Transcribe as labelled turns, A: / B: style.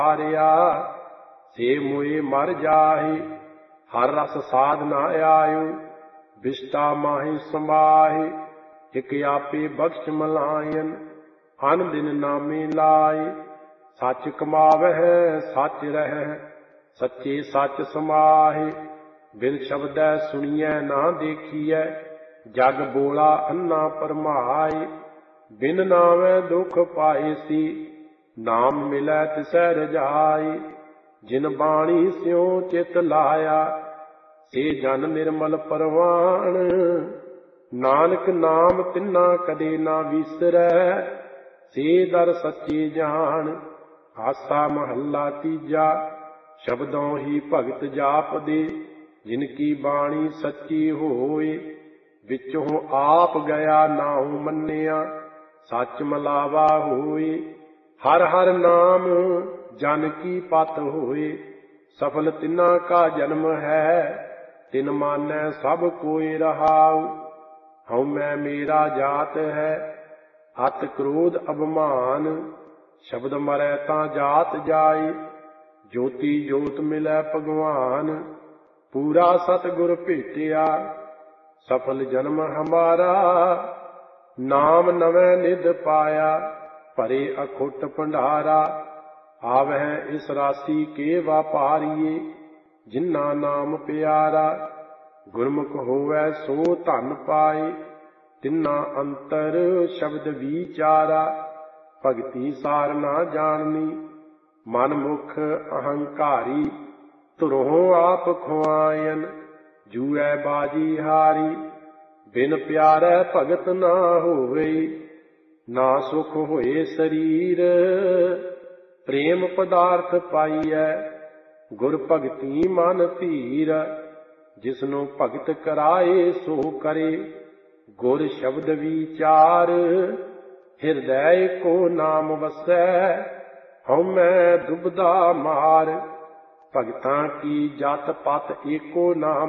A: ਹਾਰਿਆ ਸੇ ਮੋਏ ਮਰ ਜਾਹੇ। ਹਰ ਰਸ ਸਾਧ ਨਾ ਆਇਓ ਬਿਸ਼ਟਾ ਮਾਹੀ ਸਮਾਹੇ। ਇਕ ਆਪੇ ਬਖਸ਼ ਮਲਾਇਨ ਅਨ ਦਿਨ ਨਾਮੇ ਲਾਏ। ਸੱਚ ਕਮਾਵਹਿ ਸੱਚ ਰਹਿ ਸੱਚੇ ਸੱਚ ਸਮਾਹੇ। ਬਿਨ ਸ਼ਬਦੈ ਸੁਣੀਐ ਨਾ ਦੇਖੀਐ ਜਗ ਬੋਲਾ ਅੰਨਾ ਭਰਮਾਏ। ਬਿਨ ਨਾਵੈ ਦੁਖ ਪਾਏ ਸੀ ਨਾਮ ਮਿਲੈ ਤਿਸੈ ਰਜਾਈ। ਜਿਨ ਬਾਣੀ ਸਿਉ ਚਿਤ ਲਾਇਆ ਸੇ ਜਨ ਨਿਰਮਲ ਪਰਵਾਣ। ਨਾਨਕ ਨਾਮ ਤਿੰਨਾ ਕਦੇ ਨਾ ਵਿਸਰੈ ਸੇ ਦਰ ਸੱਚੇ ਜਾਣ। ਆਸਾ ਮਹੱਲਾ ਤੀਜਾ। ਸ਼ਬਦੋਂ ਹੀ ਭਗਤ ਜਾਪਦੇ ਜਿਨ ਕੀ ਬਾਣੀ ਸੱਚੀ ਹੋਏ। ਵਿੱਚੋਂ ਆਪ ਗਿਆ ਨਾਉ ਮੰਨਿਆ ਸੱਚ ਮਲਾਵਾ ਹੋਏ। ਹਰ ਹਰ ਨਾਮ ਜਨ ਕੀ ਪਤ ਹੋਏ। ਸਫਲ ਤਿੰਨਾ ਕਾ ਜਨਮ ਹੈ ਤਿਨ ਮਾਨੈ ਸਭ ਕੋਇ ਰਹਾਉ। ਹਉਮੈ ਮੇਰਾ ਜਾਤ ਹੈ ਅਤ ਕ੍ਰੋਧ ਅਭਿਮਾਨ। ਸ਼ਬਦ ਮਰੈ ਤਾਂ ਜਾਤ ਜਾਏ ਜੋਤੀ ਜੋਤ ਮਿਲੈ ਭਗਵਾਨ। ਪੂਰਾ ਸਤਿਗੁਰ ਭੇਟਿਆ ਸਫਲ ਜਨਮ ਹਮਾਰਾ। ਨਾਮ ਨਵੈ ਨਿਧ ਪਾਇਆ ਭਰੇ ਅਖੁੱਟ ਭੰਡਾਰਾ। ਆਵਹਿ ਇਸ ਰਾਸੀ ਕੇ ਵਾਪਾਰੀਏ ਜਿਨ੍ਹਾਂ ਨਾਮ ਪਿਆਰਾ। ਗੁਰਮੁਖ ਹੋਵੈ ਸੋ ਧਨ ਪਾਏ ਤਿੰਨਾ ਅੰਤਰ ਸ਼ਬਦ ਵਿਚਾਰਾ। ਭਗਤੀ ਸਾਰ ਨਾ ਜਾਣਨੀ ਮਨ ਮੁਖ ਅਹੰਕਾਰੀ। ਧੁਰੋਂ ਆਪ ਖੁਆਇਨ ਜੂਐ ਬਾਜੀ ਹਾਰੀ। ਬਿਨ ਪਿਆਰੈ ਭਗਤ ਨਾ ਹੋਵੇ ਨਾ ਸੁਖ ਹੋਏ ਸਰੀਰ। ਪ੍ਰੇਮ ਪਦਾਰਥ ਪਾਈਐ ਗੁਰ ਭਗਤੀ ਮਨ ਧੀਰ। ਜਿਸਨੂੰ ਭਗਤ ਕਰਾਏ ਸੋ ਕਰੇ ਗੁਰ ਸ਼ਬਦ ਵਿਚਾਰ। ਹਿਰਦੈ ਏਕੋ ਨਾਮ ਵਸੈ ਹਉਮੈ ਦੁਬਦਾ ਮਾਰ। ਭਗਤਾਂ ਕੀ ਜਤ ਪਤ ਏਕੋ ਨਾਮ